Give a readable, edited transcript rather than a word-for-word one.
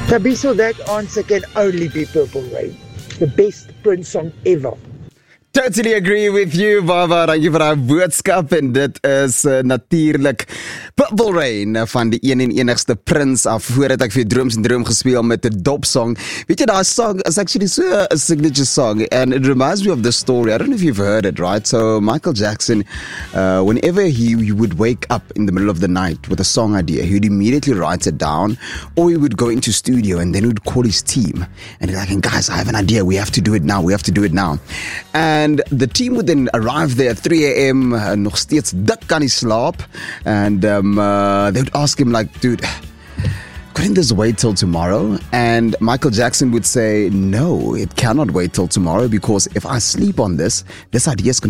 Tabi, so that answer can only be Purple Rain. The best Prince song ever. Totally agree with you, Baba. Dankie vir daai boodskap en dit is natuurlik Purple Rain van die een en enigste Prins af voordat ek vir Drooms en Droom gespeel met 'n dopsong. Weet jy, daai song is actually so a signature song and it reminds me of the story. I don't know if you've heard it, right? So Michael Jackson, whenever he would wake up in the middle of the night with a song idea, he would immediately write it down, or he would go into studio and then he would call his team and he'd like, guys, I have an idea. We have to do it now. And the team would then arrive there at 3 a.m. Nog steeds dik kan nie slaap. And they would ask him like, dude, couldn't this wait till tomorrow? And Michael Jackson would say, no, it cannot wait till tomorrow because if I sleep on this idea is going